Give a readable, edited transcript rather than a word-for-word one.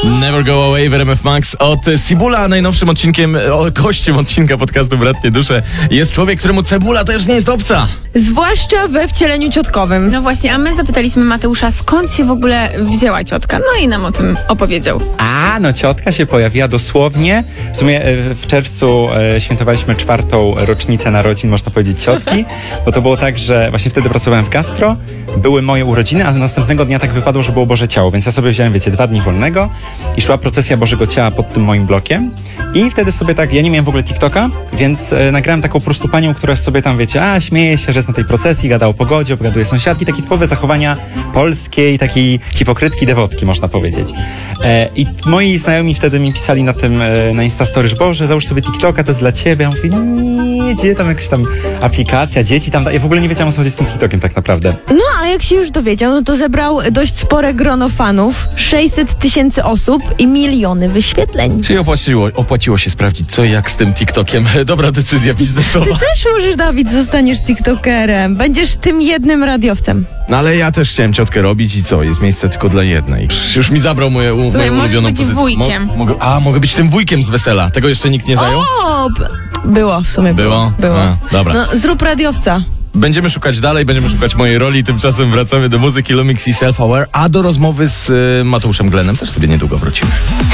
Never Go Away w RMF Max od Sibula. Najnowszym odcinkiem, gościem odcinka podcastu Bratnie Dusze jest człowiek, któremu cebula też nie jest obca. Zwłaszcza we wcieleniu ciotkowym. No właśnie, a my zapytaliśmy Mateusza, skąd się w ogóle wzięła ciotka. No i nam o tym opowiedział. No ciotka się pojawiła dosłownie. W sumie w czerwcu świętowaliśmy 4. rocznicę narodzin, można powiedzieć, ciotki. Bo to było tak, że właśnie wtedy pracowałem w gastro, były moje urodziny, a następnego dnia tak wypadło, że było Boże Ciało. Więc ja sobie wziąłem, 2 dni wolnego i szła procesja Bożego Ciała pod tym moim blokiem. I wtedy sobie tak, ja nie miałem w ogóle TikToka, więc nagrałem taką po prostu panią, która sobie tam, śmieje się, że jest na tej procesji, gada o pogodzie, obgaduje sąsiadki, takie typowe zachowania polskiej, takiej hipokrytki, dewotki, można powiedzieć. I moi znajomi wtedy mi pisali na tym, na Instastory, że Boże, załóż sobie TikToka, to jest dla ciebie. Ja mówię, nie, gdzie tam jakaś tam aplikacja, dzieci tam, ja w ogóle nie wiedziałam, o co chodzi z tym TikTokiem tak naprawdę. No, a jak się już dowiedział, no to zebrał dość spore grono fanów, 600 000 osób i miliony wyświetleń. Czyli opłaciło się sprawdzić, co i jak z tym TikTokiem. Dobra decyzja biznesowa. Ty też możesz, Dawid, zostaniesz TikTokerem. Będziesz tym jednym radiowcem. No ale ja też chciałem ciotkę robić i co? Jest miejsce tylko dla jednej. Już mi zabrał moją ulubioną być pozycję. wujkiem. Mogę być tym wujkiem z wesela. Tego jeszcze nikt nie zajął? Było, w sumie było. Dobra. No, zrób radiowca. Będziemy szukać dalej, będziemy szukać mojej roli. Tymczasem wracamy do muzyki Lumix i Self Aware, a do rozmowy z Mateuszem Glennem też sobie niedługo wrócimy.